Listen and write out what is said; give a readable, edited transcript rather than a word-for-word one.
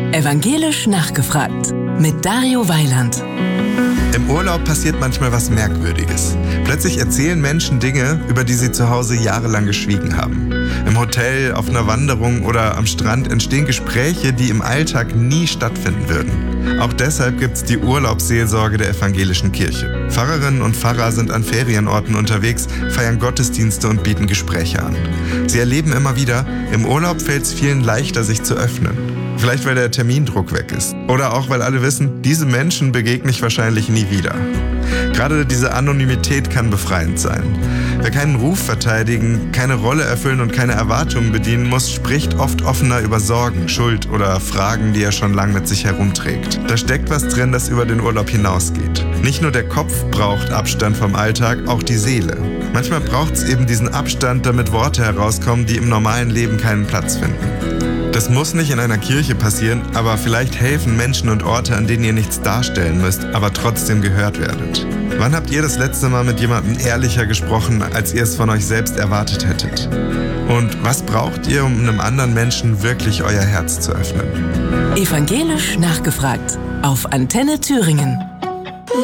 Evangelisch nachgefragt mit Dario Weiland. Im Urlaub passiert manchmal was Merkwürdiges. Plötzlich erzählen Menschen Dinge, über die sie zu Hause jahrelang geschwiegen haben. Im Hotel, auf einer Wanderung oder am Strand entstehen Gespräche, die im Alltag nie stattfinden würden. Auch deshalb gibt es die Urlaubsseelsorge der evangelischen Kirche. Pfarrerinnen und Pfarrer sind an Ferienorten unterwegs, feiern Gottesdienste und bieten Gespräche an. Sie erleben immer wieder, im Urlaub fällt es vielen leichter, sich zu öffnen. Vielleicht, weil der Termindruck weg ist. Oder auch, weil alle wissen, diese Menschen begegne ich wahrscheinlich nie wieder. Gerade diese Anonymität kann befreiend sein. Wer keinen Ruf verteidigen, keine Rolle erfüllen und keine Erwartungen bedienen muss, spricht oft offener über Sorgen, Schuld oder Fragen, die er schon lang mit sich herumträgt. Da steckt was drin, das über den Urlaub hinausgeht. Nicht nur der Kopf braucht Abstand vom Alltag, auch die Seele. Manchmal braucht es eben diesen Abstand, damit Worte herauskommen, die im normalen Leben keinen Platz finden. Das muss nicht in einer Kirche passieren, aber vielleicht helfen Menschen und Orte, an denen ihr nichts darstellen müsst, aber trotzdem gehört werdet. Wann habt ihr das letzte Mal mit jemandem ehrlicher gesprochen, als ihr es von euch selbst erwartet hättet? Und was braucht ihr, um einem anderen Menschen wirklich euer Herz zu öffnen? Evangelisch nachgefragt auf Antenne Thüringen.